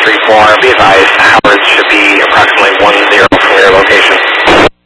134, be advised, Howard should be approximately 10 from your location.